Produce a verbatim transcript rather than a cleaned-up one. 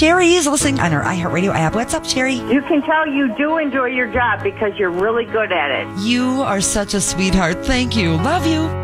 Sherry is listening on our iHeartRadio app. What's up, Sherry? You can tell you do enjoy your job because you're really good at it. You are such a sweetheart. Thank you. Love you.